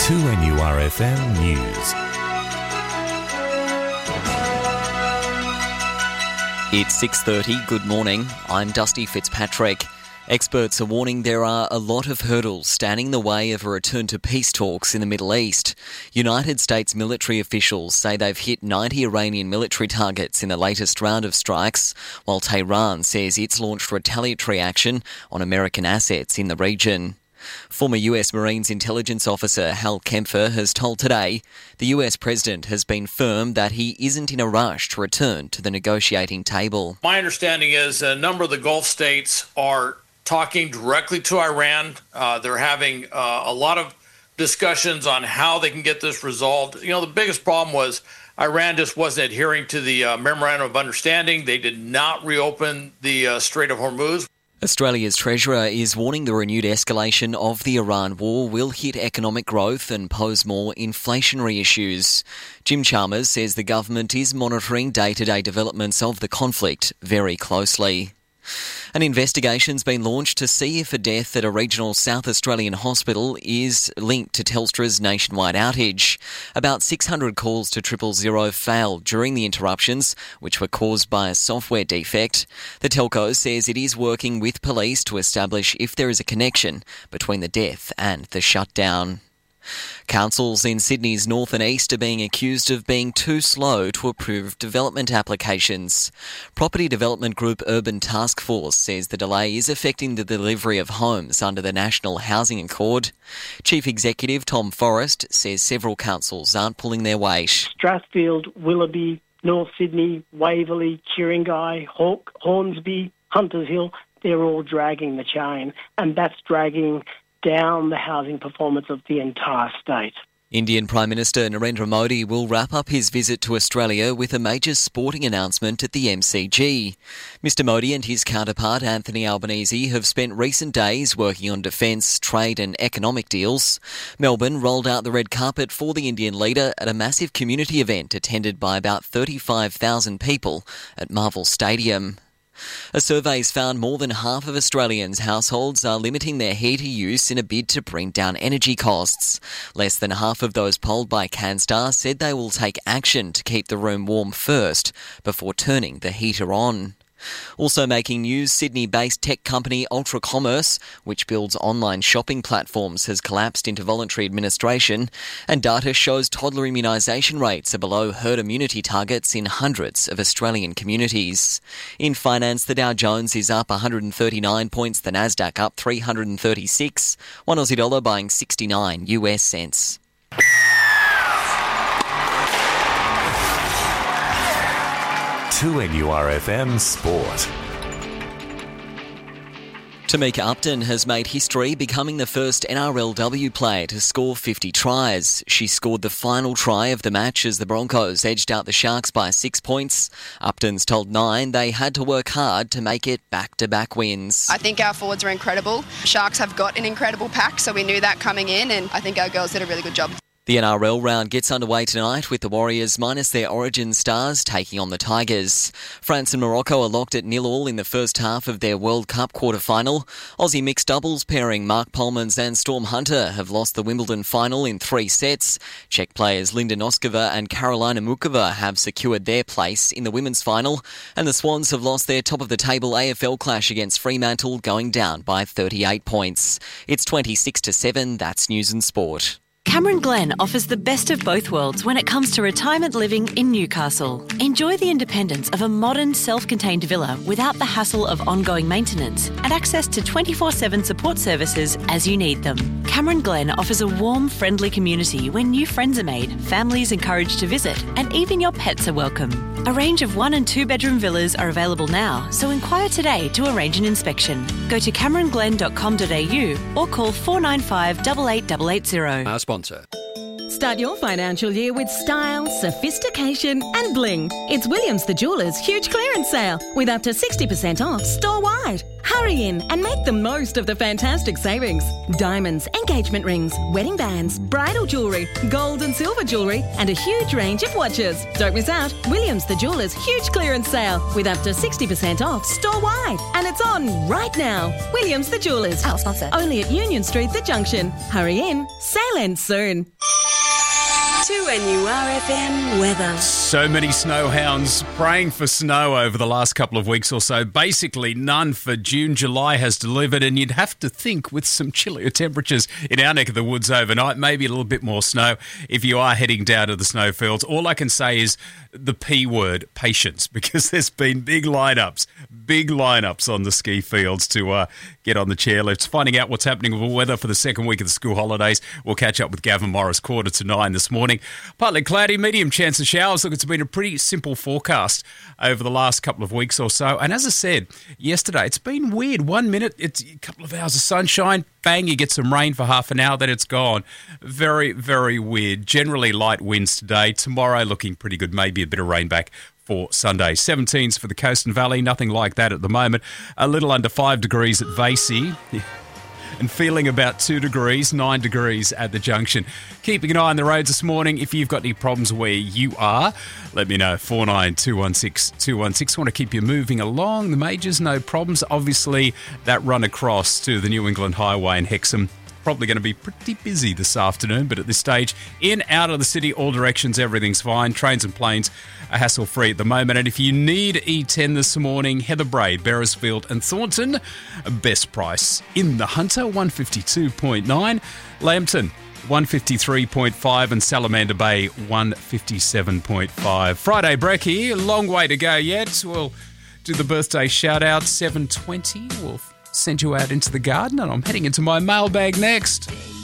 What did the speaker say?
2NURFM News. It's 6:30. Good morning. I'm Dusty Fitzpatrick. Experts are warning there are a lot of hurdles standing in the way of a return to peace talks in the Middle East. United States military officials say they've hit 90 Iranian military targets in the latest round of strikes, while Tehran says it's launched retaliatory action on American assets in the region. Former US Marines intelligence officer Hal Kempfer has told Today the US president has been firm that he isn't in a rush to return to the negotiating table. My understanding is a number of the Gulf states are talking directly to Iran. They're having a lot of discussions on how they can get this resolved. You know, the biggest problem was Iran just wasn't adhering to the Memorandum of Understanding. They did not reopen the Strait of Hormuz. Australia's Treasurer is warning the renewed escalation of the Iran war will hit economic growth and pose more inflationary issues. Jim Chalmers says the government is monitoring day-to-day developments of the conflict very closely. An investigation's been launched to see if a death at a regional South Australian hospital is linked to Telstra's nationwide outage. About 600 calls to 000 failed during the interruptions, which were caused by a software defect. The telco says it is working with police to establish if there is a connection between the death and the shutdown. Councils in Sydney's north and east are being accused of being too slow to approve development applications. Property development group Urban Task Force says the delay is affecting the delivery of homes under the National Housing Accord. Chief Executive Tom Forrest says several councils aren't pulling their weight. Strathfield, Willoughby, North Sydney, Waverley, Chiringai, Hawke, Hornsby, Hunters Hill, they're all dragging the chain, and that's dragging down the housing performance of the entire state. Indian Prime Minister Narendra Modi will wrap up his visit to Australia with a major sporting announcement at the MCG. Mr Modi and his counterpart Anthony Albanese have spent recent days working on defence, trade and economic deals. Melbourne rolled out the red carpet for the Indian leader at a massive community event attended by about 35,000 people at Marvel Stadium. A survey's found more than half of Australians' households are limiting their heater use in a bid to bring down energy costs. Less than half of those polled by CanStar said they will take action to keep the room warm first before turning the heater on. Also making news, Sydney-based tech company Ultra Commerce, which builds online shopping platforms, has collapsed into voluntary administration, and data shows toddler immunisation rates are below herd immunity targets in hundreds of Australian communities. In finance, the Dow Jones is up 139 points, the Nasdaq up 336, one Aussie dollar buying 69 US cents. To NURFM Sport. Tamika Upton has made history, becoming the first NRLW player to score 50 tries. She scored the final try of the match as the Broncos edged out the Sharks by 6 points. Upton's told Nine they had to work hard to make it back-to-back wins. I think our forwards are incredible. Sharks have got an incredible pack, so we knew that coming in, and I think our girls did a really good job. The NRL round gets underway tonight with the Warriors minus their origin stars taking on the Tigers. France and Morocco are locked at 0-0 in the first half of their World Cup quarter-final. Aussie mixed doubles pairing Mark Polmans and Storm Hunter have lost the Wimbledon final in 3 sets. Czech players Linda Noskova and Karolina Mukova have secured their place in the women's final, and the Swans have lost their top-of-the-table AFL clash against Fremantle, going down by 38 points. It's 26-7, that's News and Sport. Cameron Glen offers the best of both worlds when it comes to retirement living in Newcastle. Enjoy the independence of a modern, self-contained villa without the hassle of ongoing maintenance and access to 24/7 support services as you need them. Cameron Glen offers a warm, friendly community where new friends are made, families encouraged to visit, and even your pets are welcome. A range of 1- and 2-bedroom villas are available now, so inquire today to arrange an inspection. Go to cameronglen.com.au or call 495 88880. Our sponsor. Start your financial year with style, sophistication and bling. It's Williams the Jewellers' huge clearance sale with up to 60% off store-wide. Hurry in and make the most of the fantastic savings. Diamonds, engagement rings, wedding bands, bridal jewellery, gold and silver jewellery and a huge range of watches. Don't miss out. Williams the Jewellers' huge clearance sale with up to 60% off store-wide. And it's on right now. Williams the Jewellers. Our sponsor. Only at Union Street, The Junction. Hurry in. Sale ends soon. 2NURFM weather. So many snowhounds praying for snow over the last couple of weeks or so. Basically none for June. July has delivered, and you'd have to think with some chillier temperatures in our neck of the woods overnight, maybe a little bit more snow if you are heading down to the snowfields. All I can say is the P word, patience, because there's been big lineups on the ski fields to get on the chairlifts. Finding out what's happening with the weather for the second week of the school holidays, we'll catch up with Gavin Morris 8:45 this morning. Partly cloudy, medium chance of showers. Look, it's been a pretty simple forecast over the last couple of weeks or so. And as I said yesterday, it's been weird. 1 minute, it's a couple of hours of sunshine. Bang, you get some rain for half an hour, then it's gone. Very, very weird. Generally light winds today. Tomorrow looking pretty good. Maybe a bit of rain back for Sunday. 17s for the Coast and Valley. Nothing like that at the moment. A little under 5 degrees at Vasey. And feeling about 2 degrees, 9 degrees at the Junction. Keeping an eye on the roads this morning. If you've got any problems where you are, let me know. 49216216. Want to keep you moving along. The majors, no problems. Obviously, that run across to the New England Highway in Hexham. Probably going to be pretty busy this afternoon, but at this stage, in, out of the city, all directions, everything's fine. Trains and planes are hassle-free at the moment. And if you need E10 this morning, Heather Braid, Beresfield and Thornton, best price in the Hunter, 152.9. Lambton, 153.5, and Salamander Bay, 157.5. Friday break here, long way to go yet. We'll do the birthday shout-out, 7:20. We'll send you out into the garden, and I'm heading into my mailbag next.